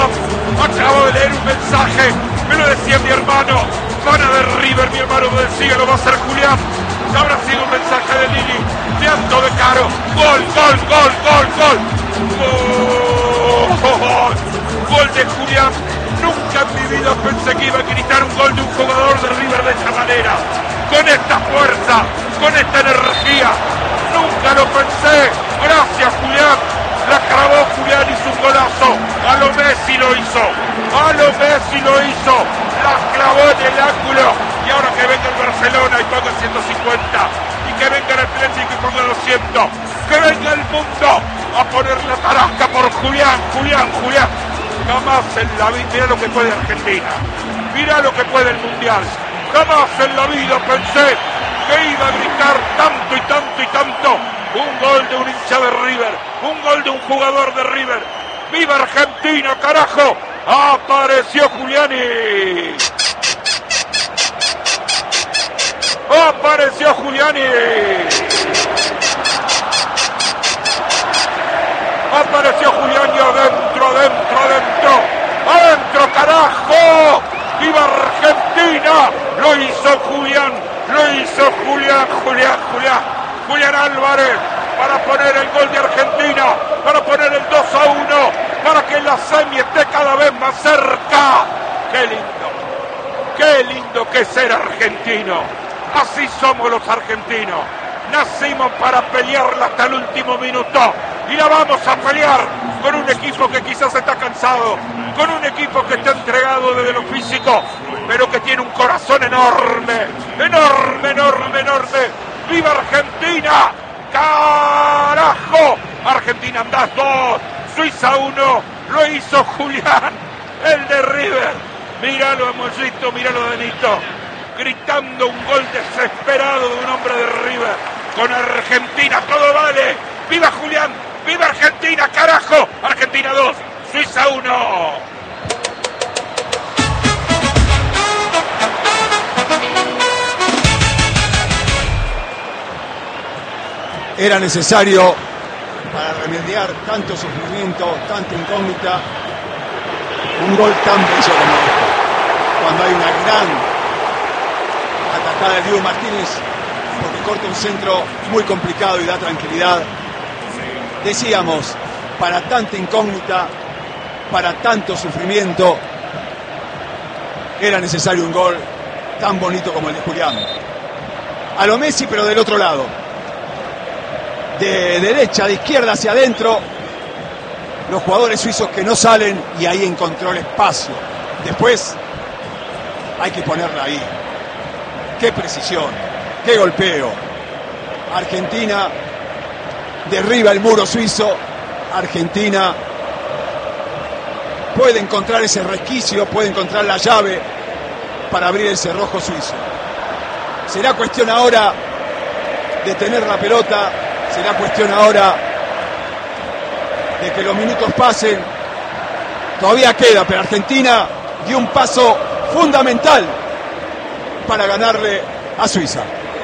Julián, acabo de leer un mensaje, me lo decía mi hermano, pana de River, mi hermano me decía, lo va a hacer Julián. Habrá sido un mensaje de Lili, viento de Caro, gol, gol, gol, gol, gol. ¡Gol! Gol de Julián. Nunca en mi vida pensé que iba a gritar un gol de un jugador de River de esta manera, con esta fuerza, con esta energía. Nunca lo pensé. Gracias, Julián. La clavó Julián, hizo un golazo. A lo Messi lo hizo. A lo Messi lo hizo. La clavó en el ángulo. Y ahora que venga el Barcelona y ponga 150. Y que venga el Atlético y ponga 200. Que venga el mundo a poner la tarasca por Julián, Julián, Julián. Jamás en la vida, mira lo que puede Argentina, mira lo que puede el Mundial. Jamás en la vida pensé que iba a gritar tanto y tanto y tanto un gol de un hincha de River, un gol de un jugador de River. ¡Viva Argentina, carajo! ¡Apareció Giuliani! ¡Apareció Giuliani! Apareció Giuliani adentro, adentro, adentro. ¡Adentro, carajo! ¡Viva Argentina! Lo hizo Julián, lo hizo Julián, Julián, Julián. Julián Álvarez para poner el gol de Argentina, para poner el 2-1, para que la semi esté cada vez más cerca. ¡Qué lindo que es ser argentino! Así somos los argentinos. Nacimos para pelearla hasta el último minuto. Y la vamos a pelear con un equipo que quizás está cansado, con un equipo que está entregado desde lo físico, pero que tiene un corazón enorme, enorme, enorme, enorme. ¡Viva Argentina! ¡Carajo! Argentina andás 2, Suiza 1, lo hizo Julián, el de River. Míralo a Mollito, míralo a Denito, gritando un gol desesperado de un hombre de River. Con Argentina todo vale. ¡Viva Julián! ¡Viva Argentina, carajo! Argentina 2, Suiza 1. Era necesario para remediar tanto sufrimiento, tanta incógnita, un gol tan bello como este. Cuando hay una gran atacada de Diego Martínez, porque corta un centro muy complicado y da tranquilidad. Decíamos, para tanta incógnita, para tanto sufrimiento, era necesario un gol tan bonito como el de Julián. A lo Messi, pero del otro lado. De derecha, de izquierda hacia adentro, los jugadores suizos que no salen, y ahí encontró el espacio. Después hay que ponerla ahí. Qué precisión, qué golpeo. Argentina derriba el muro suizo. Argentina puede encontrar ese resquicio, puede encontrar la llave para abrir el cerrojo suizo. Será cuestión ahora de tener la pelota, será cuestión ahora de que los minutos pasen. Todavía queda, pero Argentina dio un paso fundamental para ganarle a Suiza.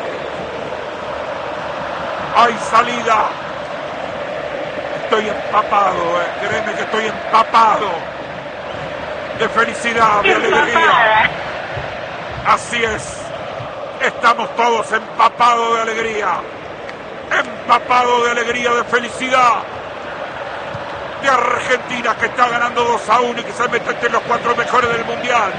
¡Hay salida! Estoy empapado, créeme que estoy empapado de felicidad, de alegría. Así es, estamos todos empapados de alegría, empapados de alegría, de felicidad, de Argentina que está ganando 2-1 y que se mete entre los 4 mejores del mundial.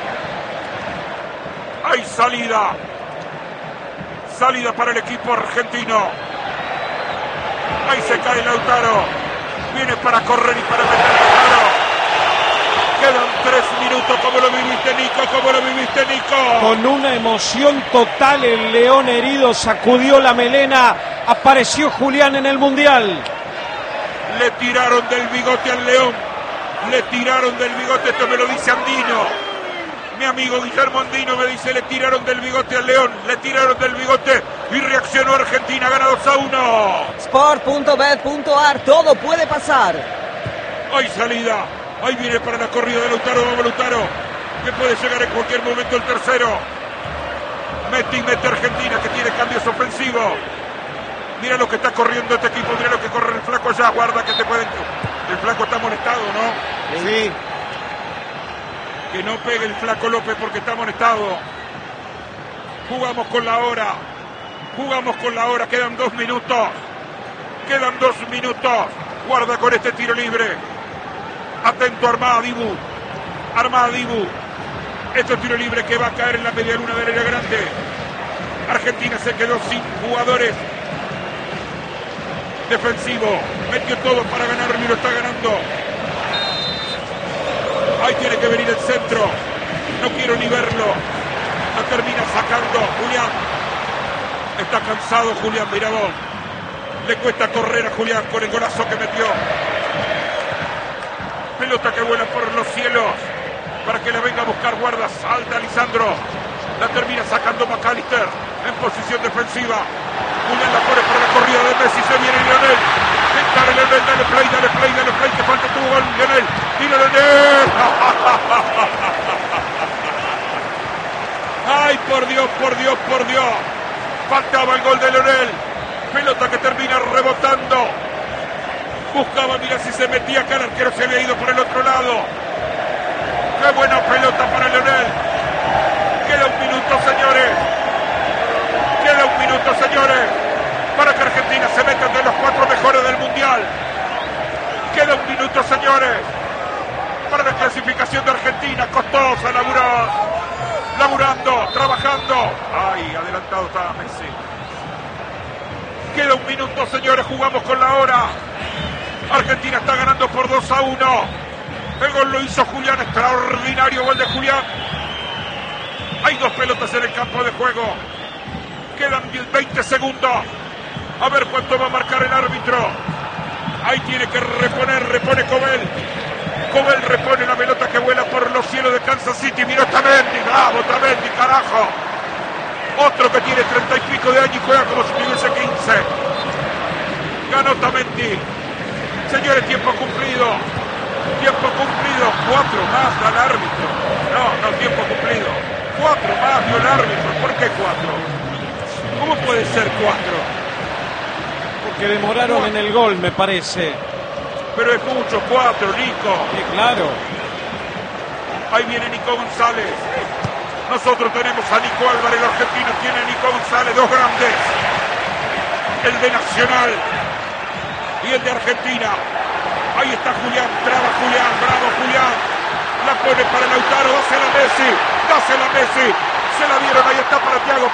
Hay salida, salida para el equipo argentino. Ahí se cae Lautaro, viene para correr y para meter Lautaro. Quedan 3 minutos. ¿Cómo lo viviste, Nico? ¿Cómo lo viviste, Nico? Con una emoción total, el león herido sacudió la melena. Apareció Julián en el Mundial. Le tiraron del bigote al león. Le tiraron del bigote, esto me lo dice Andino. Mi amigo Guillermo Andino me dice, le tiraron del bigote al león, le tiraron del bigote y reaccionó Argentina, gana 2-1. Sport.bet.ar, todo puede pasar. Hay salida, ahí viene para la corrida de Lautaro, vamos Lautaro, que puede llegar en cualquier momento el tercero. Mete y mete Argentina, que tiene cambios ofensivos. Mira lo que está corriendo este equipo, mira lo que corre el flaco allá, guarda que te pueden... El flaco está molestado, ¿no? Sí. Que no pegue el flaco López porque está amonestado. Jugamos con la hora. Jugamos con la hora. Quedan 2 minutos. Quedan 2 minutos. Guarda con este tiro libre. Atento Armada Dibu. Armada Dibu. Este tiro libre que va a caer en la media luna del área grande. Argentina se quedó sin jugadores defensivos. Metió todo para ganar y lo está ganando. Ahí tiene que venir el centro. No quiero ni verlo. La termina sacando Julián. Está cansado Julián, mirá vos. Le cuesta correr a Julián con el golazo que metió. Pelota que vuela por los cielos para que la venga a buscar guarda. Salta Lisandro. La termina sacando McAllister en posición defensiva. Julián la pone para la corrida de Messi. Se viene Lionel. Dale Lionel, dale play, dale play, dale play. Que falta tu gol, Lionel. Tira Lionel. Ay, por Dios, por Dios, por Dios. Faltaba el gol de Lionel. Pelota que termina rebotando. Buscaba, mira si se metía acá. El arquero se había ido por el otro lado. Qué buena pelota para Lionel. Queda 1 minuto, señores. Queda 1 minuto, señores. Para que Argentina se meta entre los 4 mejores del Mundial. Queda 1 minuto, señores. Para la clasificación de Argentina. Costosa, laburando, trabajando. Ay, adelantado estaba Messi. Queda 1 minuto, señores. Jugamos con la hora. Argentina está ganando por 2-1. El gol lo hizo Julián. Extraordinario gol de Julián. Hay 2 pelotas en el campo de juego. Quedan 20 segundos. A ver cuánto va a marcar el árbitro. Ahí tiene que repone Cobel. Cobel repone la pelota que vuela por los cielos de Kansas City. Miró Otamendi, bravo Otamendi, carajo. Otro que tiene 30 y pico de años y juega como si tuviese 15. Ganó Otamendi. Señores, tiempo cumplido. Tiempo cumplido. 4 más al árbitro. No, tiempo cumplido. 4 más dio el árbitro. ¿Por qué 4? ¿Cómo puede ser 4? Porque demoraron en el gol, me parece. Pero es mucho, 4, Nico. Sí, claro. Ahí viene Nico González. Nosotros tenemos a Nico Álvarez, el argentino tiene a Nico González, 2 grandes. El de Nacional y el de Argentina. Ahí está Julián, traba Julián, bravo Julián. La pone para Lautaro, dásela a Messi, dásela a Messi. Se la dieron, ahí está para Thiago.